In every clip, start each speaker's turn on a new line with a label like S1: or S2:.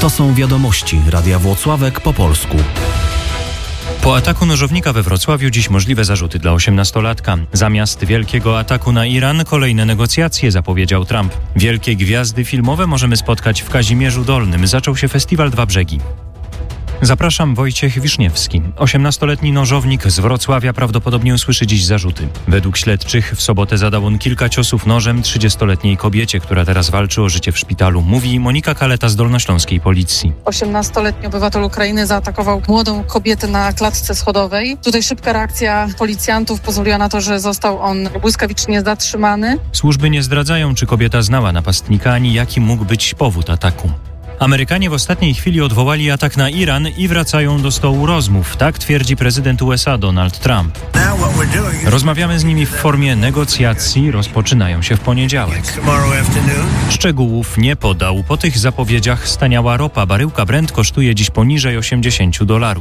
S1: To są wiadomości Radia Włocławek po polsku.
S2: Po ataku nożownika we Wrocławiu dziś możliwe zarzuty dla 18-latka. Zamiast wielkiego ataku na Iran kolejne negocjacje, zapowiedział Trump. Wielkie gwiazdy filmowe możemy spotkać w Kazimierzu Dolnym. Zaczął się festiwal Dwa Brzegi. Zapraszam, Wojciech Wiszniewski. 18-letni nożownik z Wrocławia prawdopodobnie usłyszy dziś zarzuty. Według śledczych w sobotę zadał on kilka ciosów nożem 30-letniej kobiecie, która teraz walczy o życie w szpitalu, mówi Monika Kaleta z dolnośląskiej policji.
S3: 18-letni obywatel Ukrainy zaatakował młodą kobietę na klatce schodowej. Tutaj szybka reakcja policjantów pozwoliła na to, że został on błyskawicznie zatrzymany.
S2: Służby nie zdradzają, czy kobieta znała napastnika, ani jaki mógł być powód ataku. Amerykanie w ostatniej chwili odwołali atak na Iran i wracają do stołu rozmów. Tak twierdzi prezydent USA Donald Trump. Rozmawiamy z nimi w formie negocjacji, rozpoczynają się w poniedziałek. Szczegółów nie podał. Po tych zapowiedziach staniała ropa. Baryłka Brent kosztuje dziś poniżej $80.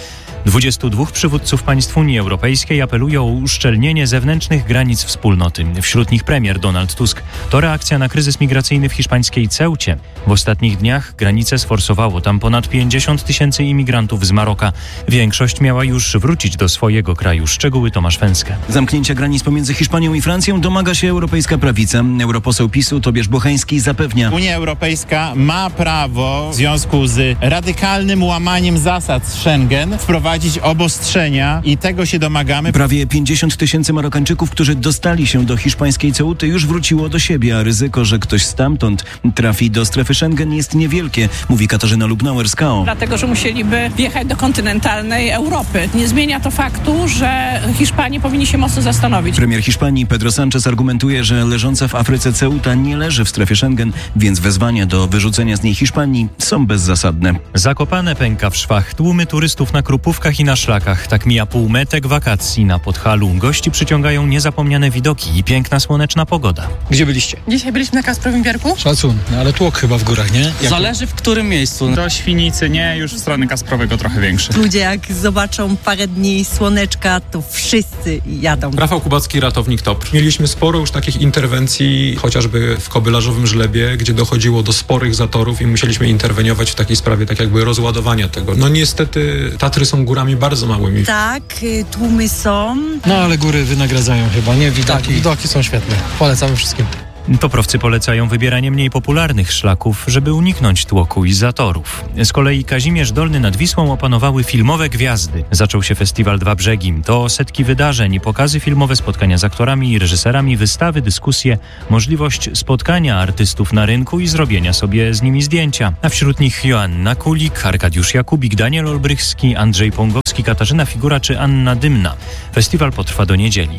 S2: 22 przywódców państw Unii Europejskiej apeluje o uszczelnienie zewnętrznych granic wspólnoty. Wśród nich premier Donald Tusk. To reakcja na kryzys migracyjny w hiszpańskiej Ceucie. W ostatnich dniach granicę sforsowało tam ponad 50 000 imigrantów z Maroka. Większość miała już wrócić do swojego kraju. Szczegóły Tomasz Fęskę.
S4: Zamknięcia granic pomiędzy Hiszpanią i Francją domaga się europejska prawica. Europoseł PiS-u Tobiasz Bocheński zapewnia:
S5: Unia Europejska ma prawo w związku z radykalnym łamaniem zasad Schengen wprowadzić obostrzenia i tego się domagamy.
S4: Prawie 50 000 Marokańczyków, którzy dostali się do hiszpańskiej Ceuty, już wróciło do siebie, a ryzyko, że ktoś stamtąd trafi do strefy Schengen, jest niewielkie, mówi Katarzyna Lubnauer z KO.
S6: Dlatego, że musieliby wjechać do kontynentalnej Europy. Nie zmienia to faktu, że Hiszpanie powinni się mocno zastanowić.
S4: Premier Hiszpanii Pedro Sánchez argumentuje, że leżąca w Afryce Ceuta nie leży w strefie Schengen, więc wezwania do wyrzucenia z niej Hiszpanii są bezzasadne.
S2: Zakopane pęka w szwach. Tłumy turystów na Krupówkach i na szlakach. Tak mija półmetek wakacji na Podhalu. Gości przyciągają niezapomniane widoki i piękna słoneczna pogoda.
S7: Gdzie byliście?
S3: Dzisiaj byliśmy na Kasprowym Wierku.
S7: Szacun, ale tłok chyba w górach, nie?
S8: Zależy w którym miejscu.
S9: Do Świnicy nie, już w stronę Kasprowego trochę większy.
S10: Ludzie jak zobaczą parę dni słoneczka, to wszyscy jadą.
S11: Rafał Kubacki, ratownik TOPR. Mieliśmy sporo już takich interwencji, chociażby w Kobylarzowym Żlebie, gdzie dochodziło do sporych zatorów i musieliśmy interweniować w takiej sprawie, tak jakby rozładowania tego. No niestety Tatry są górami bardzo małymi.
S10: Tak, tłumy są.
S7: No ale góry wynagradzają chyba, nie? Widoki są świetne. Polecamy wszystkim.
S2: Toprowcy polecają wybieranie mniej popularnych szlaków, żeby uniknąć tłoku i zatorów. Z kolei Kazimierz Dolny nad Wisłą opanowały filmowe gwiazdy. Zaczął się festiwal Dwa Brzegi. To setki wydarzeń, pokazy filmowe, spotkania z aktorami i reżyserami, wystawy, dyskusje, możliwość spotkania artystów na rynku i zrobienia sobie z nimi zdjęcia. A wśród nich Joanna Kulik, Arkadiusz Jakubik, Daniel Olbrychski, Andrzej Pongowski, Katarzyna Figura czy Anna Dymna. Festiwal potrwa do niedzieli.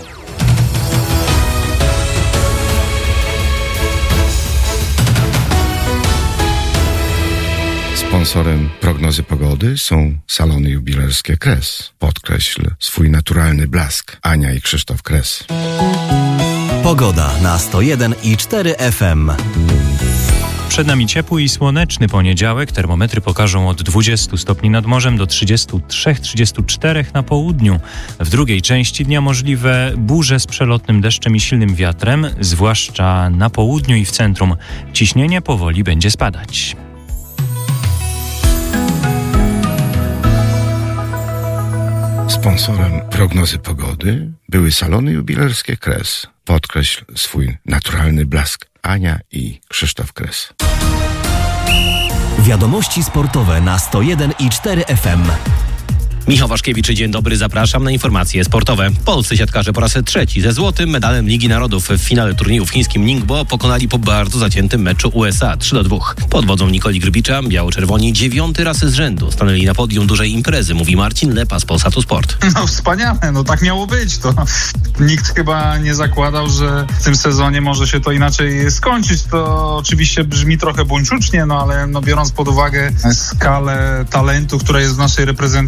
S12: Sponsorem prognozy pogody są salony jubilerskie Kres. Podkreśl swój naturalny blask. Ania i Krzysztof Kres.
S1: Pogoda na 101,4 FM.
S2: Przed nami ciepły i słoneczny poniedziałek. Termometry pokażą od 20 stopni nad morzem do 33-34 na południu. W drugiej części dnia możliwe burze z przelotnym deszczem i silnym wiatrem, zwłaszcza na południu i w centrum. Ciśnienie powoli będzie spadać.
S12: Sponsorem prognozy pogody były salony jubilerskie Kres. Podkreśl swój naturalny blask. Ania i Krzysztof Kres.
S1: Wiadomości sportowe na 101,4 FM.
S13: Michał Waszkiewicz, dzień dobry, zapraszam na informacje sportowe. Polscy siatkarze po raz trzeci ze złotym medalem Ligi Narodów w finale turnieju w chińskim Ningbo pokonali po bardzo zaciętym meczu USA 3-2. Pod wodzą Nikoli Grbicza biało-czerwoni 9. raz z rzędu stanęli na podium dużej imprezy, mówi Marcin Lepa z Polsatu Sport.
S14: No wspaniale, tak miało być. To nikt chyba nie zakładał, że w tym sezonie może się to inaczej skończyć. To oczywiście brzmi trochę buńczucznie, ale biorąc pod uwagę skalę talentu, która jest w naszej reprezentacji,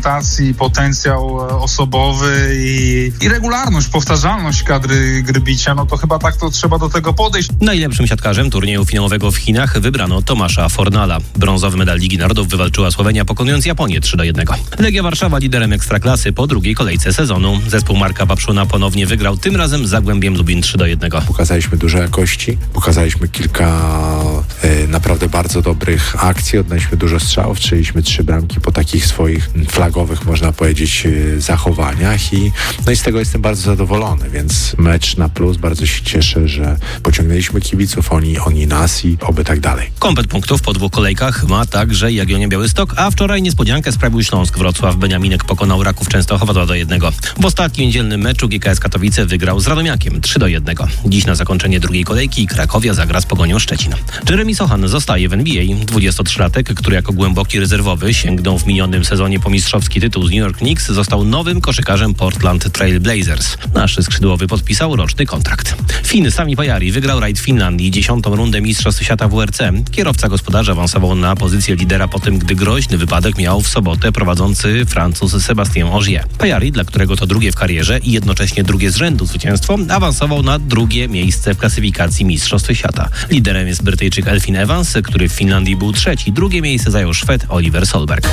S14: i potencjał osobowy i regularność, powtarzalność kadry Grbicia, no to chyba tak to trzeba do tego podejść.
S13: Najlepszym siatkarzem turnieju finałowego w Chinach wybrano Tomasza Fornala. Brązowy medal Ligi Narodów wywalczyła Słowenia, pokonując Japonię 3-1. Legia Warszawa liderem Ekstraklasy po drugiej kolejce sezonu. Zespół Marka Papszuna ponownie wygrał, tym razem z Zagłębiem Lubin 3-1.
S8: Pokazaliśmy dużo jakości, pokazaliśmy kilka naprawdę bardzo dobrych akcji, oddaliśmy dużo strzałów, strzeliśmy 3 bramki po takich swoich flagowych, można powiedzieć, zachowaniach i z tego jestem bardzo zadowolony, więc mecz na plus, bardzo się cieszę, że pociągnęliśmy kibiców, oni nas i oby tak dalej.
S13: Komplet punktów po 2 kolejkach ma także Jagiellonia Białystok, a wczoraj niespodziankę sprawił Śląsk Wrocław. Beniaminek pokonał Raków Częstochowa 2-1. W ostatnim niedzielnym meczu GKS Katowice wygrał z Radomiakiem 3-1. Dziś na zakończenie drugiej kolejki Krakowia zagra z Pogonią Szczecin. Jeremy Sochan zostaje w NBA. 23-latek, który jako głęboki rezerwowy sięgnął w minionym sezonie po mistrzowski tytuł z New York Knicks, został nowym koszykarzem Portland Trail Blazers. Nasz skrzydłowy podpisał roczny kontrakt. Fin Sami Pajari wygrał rajd Finlandii 10. rundę Mistrzostw Świata WRC. Kierowca gospodarza awansował na pozycję lidera po tym, gdy groźny wypadek miał w sobotę prowadzący Francuz Sébastien Ogier. Pajari, dla którego to drugie w karierze i jednocześnie drugie z rzędu zwycięstwo, awansował na drugie miejsce w klasyfikacji Mistrzostw Świata. Liderem jest Brytyjczyk Elfyn Evans, który w Finlandii był trzeci. Drugie miejsce zajął Szwed Oliver Solberg.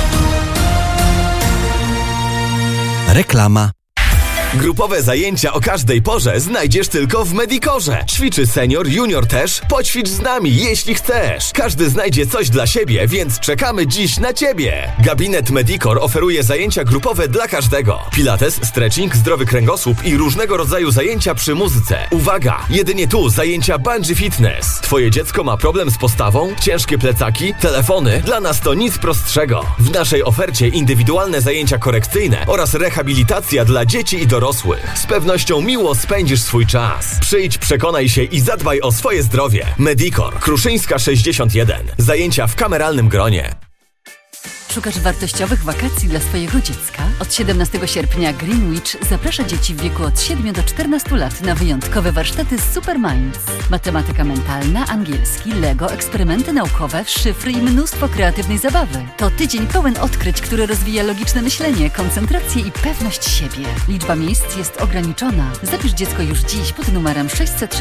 S1: Reklama. Grupowe zajęcia o każdej porze znajdziesz tylko w Medicorze. Ćwiczy senior, junior też. Poćwicz z nami, jeśli chcesz. Każdy znajdzie coś dla siebie, więc czekamy dziś na Ciebie. Gabinet Medicor oferuje zajęcia grupowe dla każdego. Pilates, stretching, zdrowy kręgosłup i różnego rodzaju zajęcia przy muzyce. Uwaga! Jedynie tu zajęcia bungee fitness. Twoje dziecko ma problem z postawą? Ciężkie plecaki? Telefony? Dla nas to nic prostszego. W naszej ofercie indywidualne zajęcia korekcyjne oraz rehabilitacja dla dzieci i dorosłych. Z pewnością miło spędzisz swój czas. Przyjdź, przekonaj się i zadbaj o swoje zdrowie. Medicor, Kruszyńska 61. Zajęcia w kameralnym gronie.
S15: Szukasz wartościowych wakacji dla swojego dziecka? Od 17 sierpnia Greenwich zaprasza dzieci w wieku od 7 do 14 lat na wyjątkowe warsztaty z Superminds. Matematyka mentalna, angielski, Lego, eksperymenty naukowe, szyfry i mnóstwo kreatywnej zabawy. To tydzień pełen odkryć, który rozwija logiczne myślenie, koncentrację i pewność siebie. Liczba miejsc jest ograniczona. Zapisz dziecko już dziś pod numerem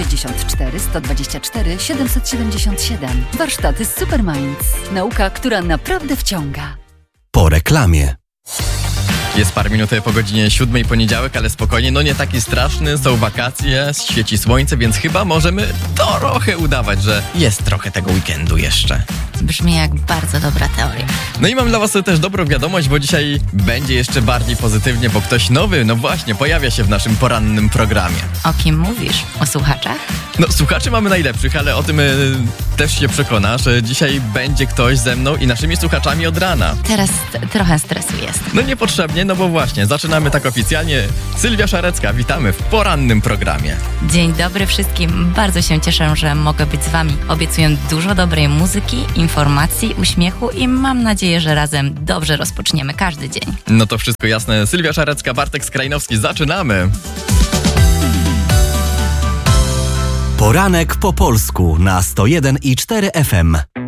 S15: 664 124 777. Warsztaty z Superminds. Nauka, która naprawdę wciąga.
S1: Po reklamie.
S16: Jest parę minut po godzinie 7 poniedziałek, ale spokojnie, no nie taki straszny, są wakacje, świeci słońce, więc chyba możemy trochę udawać, że jest trochę tego weekendu jeszcze.
S17: Brzmi jak bardzo dobra teoria.
S16: No i mam dla was też dobrą wiadomość, bo dzisiaj będzie jeszcze bardziej pozytywnie, bo ktoś nowy, no właśnie, pojawia się w naszym porannym programie.
S17: O kim mówisz? O słuchaczach?
S16: No słuchaczy mamy najlepszych, ale o tym też się przekonasz. Dzisiaj będzie ktoś ze mną i naszymi słuchaczami od rana.
S17: Teraz trochę stresu jest.
S16: No niepotrzebnie, no bo właśnie, zaczynamy tak oficjalnie. Sylwia Szarecka, witamy w porannym programie.
S17: Dzień dobry wszystkim. Bardzo się cieszę, że mogę być z wami. Obiecuję dużo dobrej muzyki, informacji, uśmiechu i mam nadzieję, że razem dobrze rozpoczniemy każdy dzień.
S16: No to wszystko jasne. Sylwia Szarecka, Bartek Skrajnowski, zaczynamy!
S1: Poranek po polsku na 101,4 FM.